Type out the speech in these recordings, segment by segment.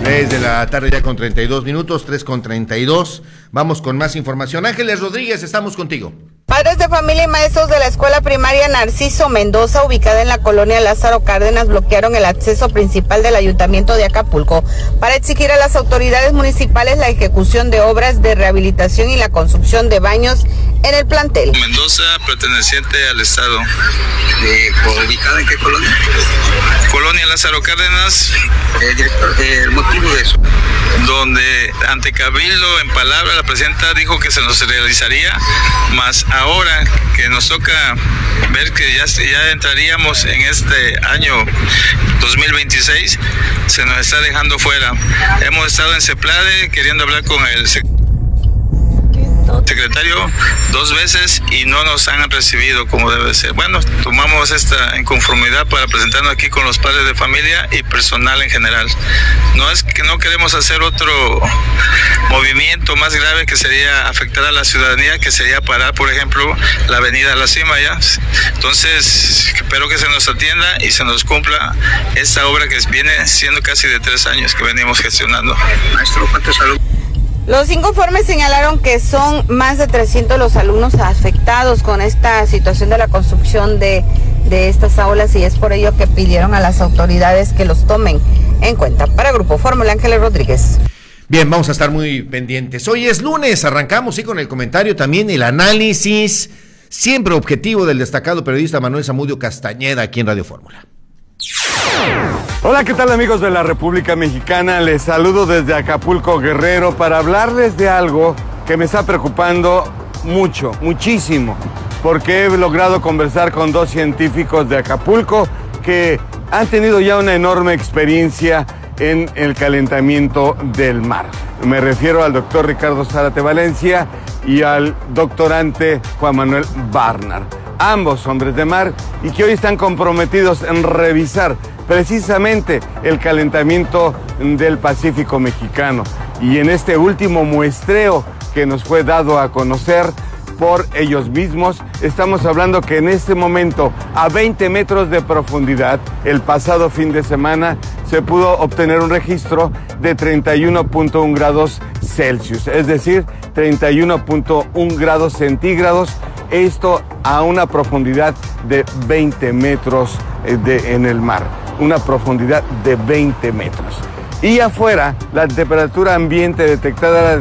3 de la tarde ya con 32 minutos, 3:32. Vamos con más información. Ángeles Rodríguez, estamos contigo. Padres de familia y maestros de la escuela primaria Narciso Mendoza, ubicada en la colonia Lázaro Cárdenas, bloquearon el acceso principal del ayuntamiento de Acapulco para exigir a las autoridades municipales la ejecución de obras de rehabilitación y la construcción de baños en el plantel. Mendoza, perteneciente al estado. ¿Ubicada en qué colonia? Colonia Lázaro Cárdenas. El motivo de eso. Donde ante Cabildo, en palabra, la presidenta dijo que se nos realizaría, más ahora que nos toca ver que ya entraríamos en este año 2026, se nos está dejando fuera. Hemos estado en CEPLADE queriendo hablar con el secretario 2 veces y no nos han recibido como debe ser. Bueno, tomamos esta inconformidad para presentarnos aquí con los padres de familia y personal en general. No es que no queremos hacer otro movimiento más grave que sería afectar a la ciudadanía, que sería parar, por ejemplo, la avenida La Cima ya. Entonces, espero que se nos atienda y se nos cumpla esta obra que viene siendo casi de 3 años que venimos gestionando. Maestro, ¿cuántos alumnos? Los inconformes señalaron que son más de 300 los alumnos afectados con esta situación de la construcción de estas aulas, y es por ello que pidieron a las autoridades que los tomen en cuenta. Para Grupo Fórmula, Ángeles Rodríguez. Bien, vamos a estar muy pendientes. Hoy es lunes, arrancamos con el comentario, también el análisis, siempre objetivo, del destacado periodista Manuel Zamudio Castañeda aquí en Radio Fórmula. Hola, ¿qué tal, amigos de la República Mexicana? Les saludo desde Acapulco, Guerrero, para hablarles de algo que me está preocupando muchísimo, porque he logrado conversar con 2 científicos de Acapulco que han tenido ya una enorme experiencia en el calentamiento del mar. Me refiero al doctor Ricardo Zárate Valencia y al doctorante Juan Manuel Barnard, ambos hombres de mar, y que hoy están comprometidos en revisar precisamente el calentamiento del Pacífico mexicano. Y en este último muestreo que nos fue dado a conocer por ellos mismos, estamos hablando que en este momento, a 20 metros de profundidad, el pasado fin de semana, se pudo obtener un registro de 31.1 grados Celsius, es decir, 31.1 grados centígrados, esto a una profundidad de 20 metros en el mar, una profundidad de 20 metros. Y afuera, la temperatura ambiente detectada era de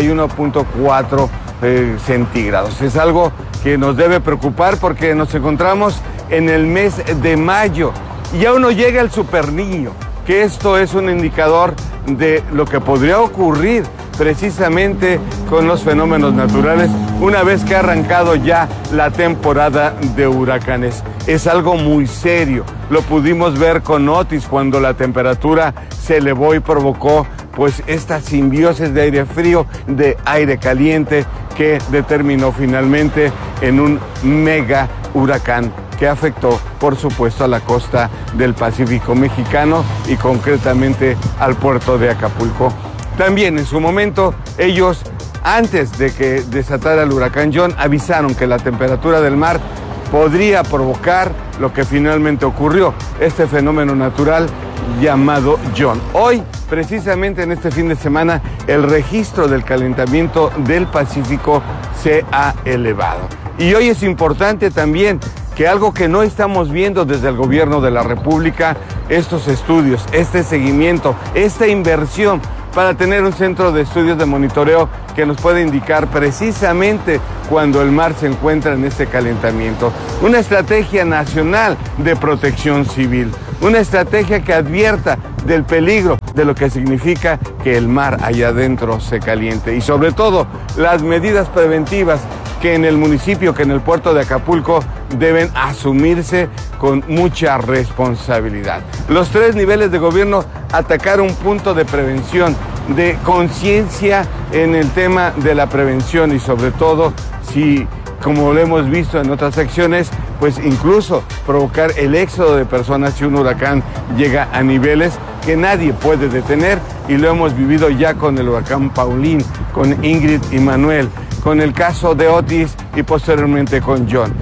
31.4 centígrados. Es algo que nos debe preocupar porque nos encontramos en el mes de mayo y aún no llega el superniño, que esto es un indicador de lo que podría ocurrir precisamente con los fenómenos naturales una vez que ha arrancado ya la temporada de huracanes. Es algo muy serio. Lo pudimos ver con Otis cuando la temperatura se elevó y provocó pues esta simbiosis de aire frío, de aire caliente, que determinó finalmente en un mega huracán que afectó, por supuesto, a la costa del Pacífico mexicano y concretamente al puerto de Acapulco. También en su momento ellos, antes de que desatara el huracán John, avisaron que la temperatura del mar podría provocar lo que finalmente ocurrió, este fenómeno natural llamado John. Hoy, precisamente en este fin de semana, el registro del calentamiento del Pacífico se ha elevado. Y hoy es importante también que algo que no estamos viendo desde el gobierno de la República, estos estudios, este seguimiento, esta inversión para tener un centro de estudios de monitoreo que nos pueda indicar precisamente cuando el mar se encuentra en este calentamiento. Una estrategia nacional de protección civil, una estrategia que advierta del peligro de lo que significa que el mar allá adentro se caliente y sobre todo las medidas preventivas que en el municipio, que en el puerto de Acapulco deben asumirse con mucha responsabilidad. Los 3 niveles de gobierno atacar un punto de prevención, de conciencia en el tema de la prevención y sobre todo si, como lo hemos visto en otras secciones, pues incluso provocar el éxodo de personas si un huracán llega a niveles que nadie puede detener, y lo hemos vivido ya con el huracán Paulín, con Ingrid y Manuel, con el caso de Otis y posteriormente con John.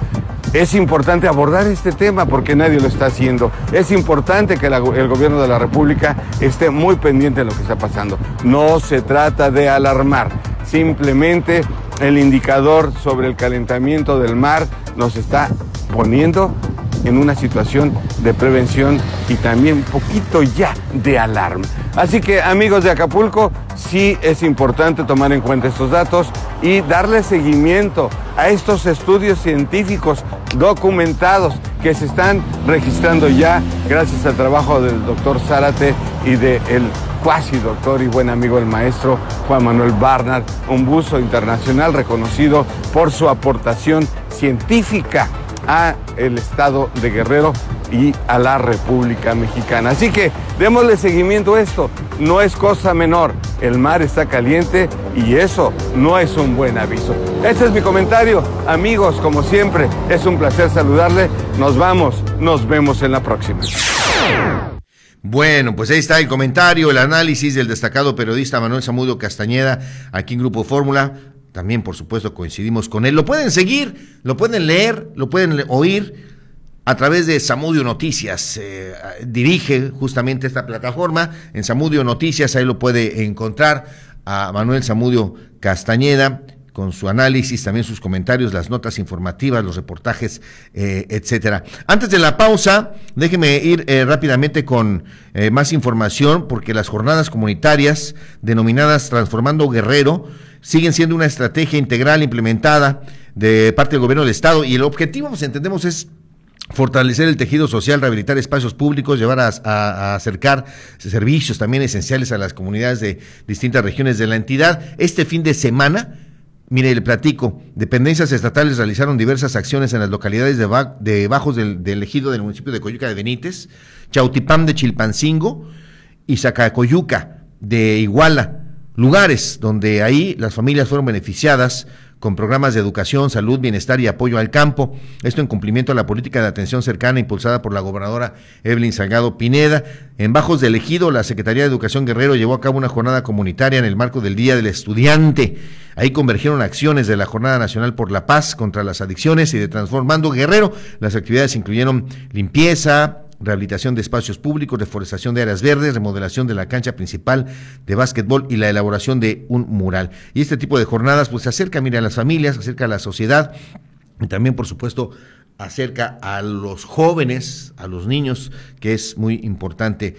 Es importante abordar este tema porque nadie lo está haciendo. Es importante que el gobierno de la República esté muy pendiente de lo que está pasando. No se trata de alarmar, simplemente el indicador sobre el calentamiento del mar nos está poniendo en una situación de prevención y también un poquito ya de alarma. Así que, amigos de Acapulco, sí es importante tomar en cuenta estos datos y darle seguimiento a estos estudios científicos documentados que se están registrando ya gracias al trabajo del doctor Zárate y del cuasi doctor y buen amigo el maestro Juan Manuel Barnard, un buzo internacional reconocido por su aportación científica a el estado de Guerrero y a la República Mexicana. Así que démosle seguimiento a esto, no es cosa menor, el mar está caliente y eso no es un buen aviso. Este es mi comentario, amigos, como siempre, es un placer saludarle, nos vamos, nos vemos en la próxima. Bueno, pues ahí está el comentario, el análisis del destacado periodista Manuel Zamudio Castañeda, aquí en Grupo Fórmula. También, por supuesto, coincidimos con él. Lo pueden seguir, lo pueden leer, lo pueden oír a través de Zamudio Noticias. Dirige justamente esta plataforma en Zamudio Noticias. Ahí lo puede encontrar a Manuel Zamudio Castañeda con su análisis, también sus comentarios, las notas informativas, los reportajes, etcétera. Antes de la pausa, déjeme ir rápidamente con más información, porque las jornadas comunitarias denominadas Transformando Guerrero siguen siendo una estrategia integral implementada de parte del gobierno del estado, y el objetivo, pues entendemos, es fortalecer el tejido social, rehabilitar espacios públicos, llevar a acercar servicios también esenciales a las comunidades de distintas regiones de la entidad. Este fin de semana, mire, le platico, dependencias estatales realizaron diversas acciones en las localidades de Bajos del ejido del municipio de Coyuca de Benítez, Chautipán de Chilpancingo y Zacacoyuca de Iguala, lugares donde ahí las familias fueron beneficiadas con programas de educación, salud, bienestar y apoyo al campo. Esto en cumplimiento a la política de atención cercana impulsada por la gobernadora Evelyn Salgado Pineda. En Bajos del Ejido, la Secretaría de Educación Guerrero llevó a cabo una jornada comunitaria en el marco del Día del Estudiante. Ahí convergieron acciones de la Jornada Nacional por la Paz contra las Adicciones y de Transformando Guerrero. Las actividades incluyeron limpieza, rehabilitación de espacios públicos, reforestación de áreas verdes, remodelación de la cancha principal de básquetbol y la elaboración de un mural. Y este tipo de jornadas pues se acerca, mira, a las familias, acerca a la sociedad y también, por supuesto, acerca a los jóvenes, a los niños, que es muy importante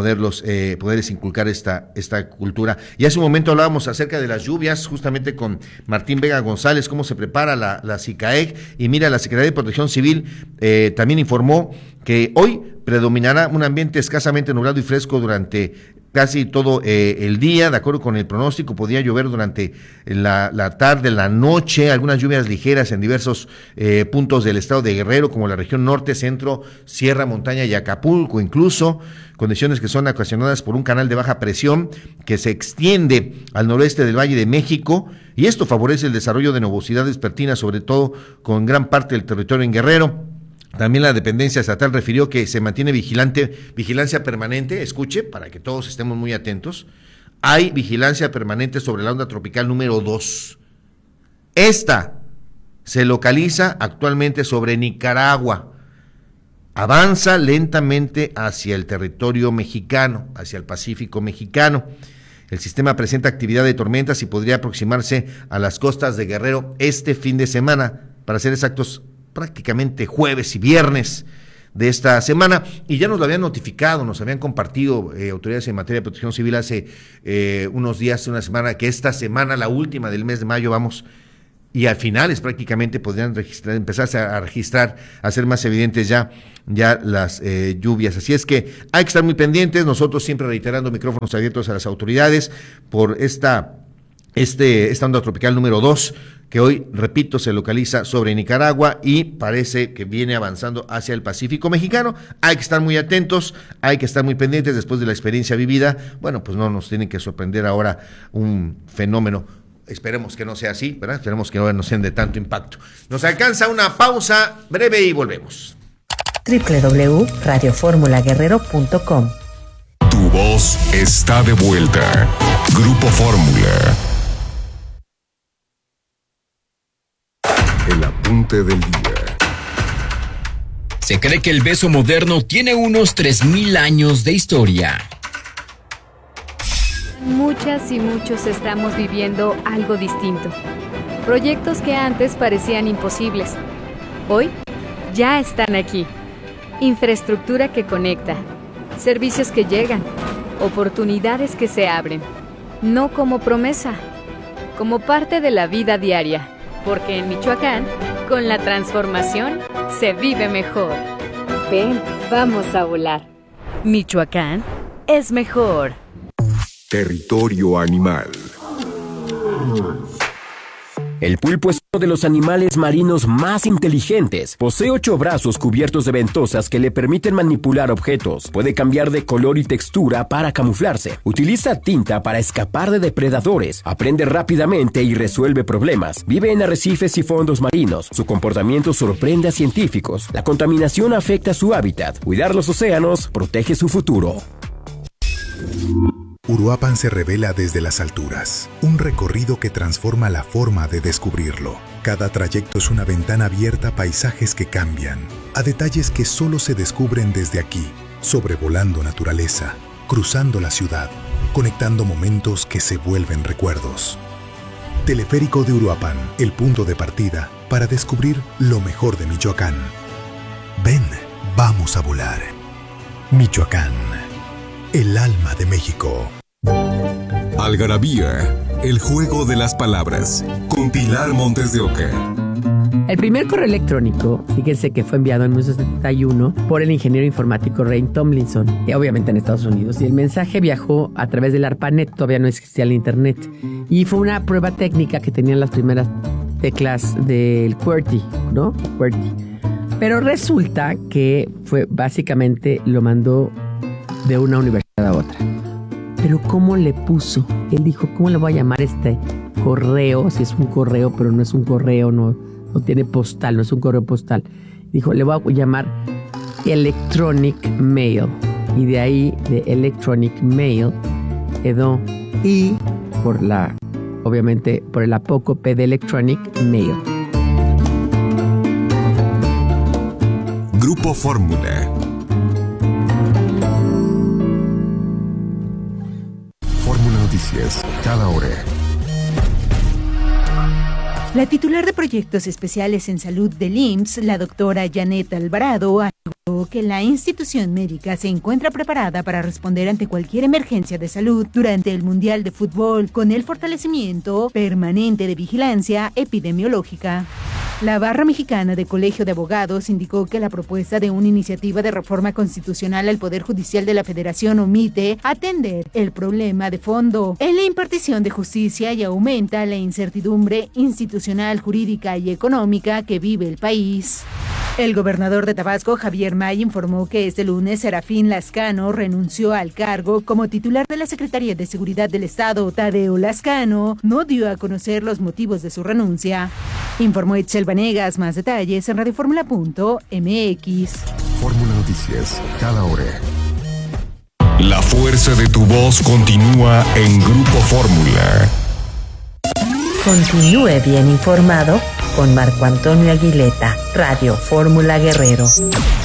poderles inculcar esta cultura. Y hace un momento hablábamos acerca de las lluvias, justamente con Martín Vega González, cómo se prepara la SICAEG, y mira, la Secretaría de Protección Civil también informó que hoy predominará un ambiente escasamente nublado y fresco durante casi todo el día. De acuerdo con el pronóstico, podría llover durante la tarde, la noche, algunas lluvias ligeras en diversos puntos del estado de Guerrero, como la región norte, centro, Sierra, Montaña y Acapulco, incluso condiciones que son ocasionadas por un canal de baja presión que se extiende al noroeste del Valle de México, y esto favorece el desarrollo de nubosidad vespertina, sobre todo con gran parte del territorio en Guerrero. También la dependencia estatal refirió que se mantiene vigilancia permanente, escuche, para que todos estemos muy atentos, hay vigilancia permanente sobre la onda tropical número 2. Esta se localiza actualmente sobre Nicaragua, avanza lentamente hacia el territorio mexicano, hacia el Pacífico mexicano. El sistema presenta actividad de tormentas y podría aproximarse a las costas de Guerrero este fin de semana, para ser exactos, prácticamente jueves y viernes de esta semana, y ya nos lo habían notificado, nos habían compartido autoridades en materia de protección civil hace unos días, una semana, que esta semana, la última del mes de mayo, vamos, y al finales prácticamente podrían empezarse a registrar, a ser más evidentes ya las lluvias. Así es que hay que estar muy pendientes, nosotros siempre reiterando micrófonos abiertos a las autoridades por esta onda tropical número 2, que hoy, repito, se localiza sobre Nicaragua y parece que viene avanzando hacia el Pacífico mexicano. Hay que estar muy atentos, hay que estar muy pendientes después de la experiencia vivida. Bueno, pues no nos tiene que sorprender ahora un fenómeno. Esperemos que no sea así, ¿verdad? Esperemos que no sean de tanto impacto. Nos alcanza una pausa breve y volvemos. www.radioformulaguerrero.com. Tu voz está de vuelta. Grupo Fórmula. El apunte del día. Se cree que el beso moderno tiene unos 3,000 años de historia. Muchas y muchos estamos viviendo algo distinto. Proyectos que antes parecían imposibles, hoy ya están aquí. Infraestructura que conecta, servicios que llegan, oportunidades que se abren. No como promesa, como parte de la vida diaria. Porque en Michoacán, con la transformación, se vive mejor. Ven, vamos a volar. Michoacán es mejor. Territorio animal. El pulpo es uno de los animales marinos más inteligentes. Posee 8 brazos cubiertos de ventosas que le permiten manipular objetos. Puede cambiar de color y textura para camuflarse. Utiliza tinta para escapar de depredadores. Aprende rápidamente y resuelve problemas. Vive en arrecifes y fondos marinos. Su comportamiento sorprende a científicos. La contaminación afecta su hábitat. Cuidar los océanos protege su futuro. Uruapan se revela desde las alturas, un recorrido que transforma la forma de descubrirlo. Cada trayecto es una ventana abierta a paisajes que cambian, a detalles que solo se descubren desde aquí, sobrevolando naturaleza, cruzando la ciudad, conectando momentos que se vuelven recuerdos. Teleférico de Uruapan, el punto de partida para descubrir lo mejor de Michoacán. Ven, vamos a volar. Michoacán. El alma de México. Algarabía, el juego de las palabras, con Pilar Montes de Oca. El primer correo electrónico, fíjense que fue enviado en 1971 por el ingeniero informático Ray Tomlinson, obviamente en Estados Unidos, y el mensaje viajó a través del ARPANET, todavía no existía el internet, y fue una prueba técnica que tenían las primeras teclas del QWERTY, ¿no? QWERTY. Pero resulta que fue básicamente lo mandó de una universidad a otra. Pero ¿cómo le puso? Él dijo, ¿cómo le voy a llamar este correo? Si es un correo, pero no es un correo, no tiene postal, no es un correo postal. Dijo, le voy a llamar Electronic Mail. Y de ahí, de Electronic Mail, quedó I obviamente, por el apócope de Electronic Mail. Grupo Fórmula. Noticias, cada hora. La titular de Proyectos Especiales en Salud del IMSS, la doctora Janet Alvarado, aseguró que la institución médica se encuentra preparada para responder ante cualquier emergencia de salud durante el Mundial de Fútbol, con el fortalecimiento permanente de vigilancia epidemiológica. La Barra Mexicana de Colegio de Abogados indicó que la propuesta de una iniciativa de reforma constitucional al Poder Judicial de la Federación omite atender el problema de fondo en la impartición de justicia y aumenta la incertidumbre institucional, jurídica y económica que vive el país. El gobernador de Tabasco, Javier May, informó que este lunes Serafín Lascano renunció al cargo como titular de la Secretaría de Seguridad del Estado. Tadeo Lascano no dio a conocer los motivos de su renuncia. Informó Itzel Vanegas. Más detalles en radioformula.mx. Fórmula Noticias, cada hora. La fuerza de tu voz continúa en Grupo Fórmula. Continúe bien informado con Marco Antonio Aguileta, Radio Fórmula Guerrero.